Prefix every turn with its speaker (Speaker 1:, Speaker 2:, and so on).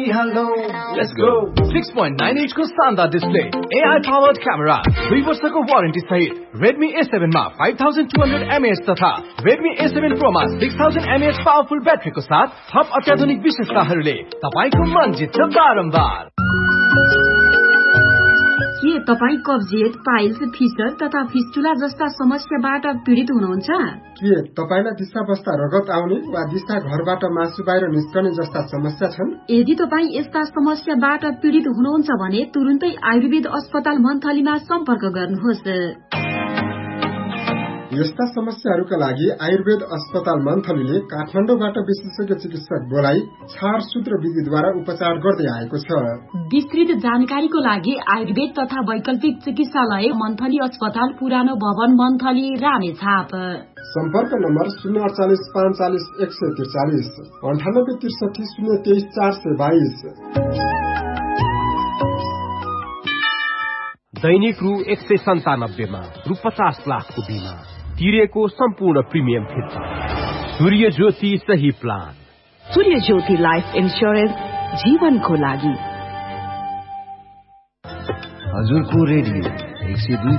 Speaker 1: Let's go. 6.9 inch को शानदार display, AI powered camera, 2 वर्षको वारेन्टी सहित Redmi A7 मा 5200 mAh तथा Redmi A7 Pro मा 6000 mAh पावरफुल ब्याट्रीको साथ थप अत्याधुनिक विशेषताहरूले तपाईको मन जित्छ बारम्बार।
Speaker 2: के तपाई कब्जियत, पाइल्स, फिसर तथा फिस्टुला जस्ता समस्याबाट पीडित हुनुहुन्छ?
Speaker 3: के तपाईलाई दिशा बस्दा रगत आउने वा दिशा घरबाट मासु बाहिर निस्कने जस्ता समस्या छन्?
Speaker 2: यदि तपाई यस्ता समस्याबाट पीडित हुनुहुन्छ भने तुरुन्तै आयुर्वेद अस्पताल मन्थलीमा सम्पर्क गर्नुहोस्।
Speaker 3: यस्ता समस्याहरूका लागि आयुर्वेद अस्पताल मन्थलीले काठमाडौँबाट विशेषज्ञ चिकित्सक बोलाई छारसूत्र विधिद्वारा उपचार गर्दै आएको छ।
Speaker 2: विस्तृत जानकारीको लागि आयुर्वेद तथा वैकल्पिक चिकित्सालय मन्थली अस्पताल, पुरानो भवन, मन्थली, रामेछाप।
Speaker 3: सम्पर्क नम्बर 048 45 143 98 63 023 422।
Speaker 4: दैनिक रु 197 मा रु 50 लाखको बिमा तिरेको सम्पूर्ण प्रिमियम फिर्ता। सूर्य ज्योति सही प्लान।
Speaker 5: सूर्य ज्योति लाइफ इन्स्योरेन्स जीवनको लागि।
Speaker 6: हजुरको रेडियो 102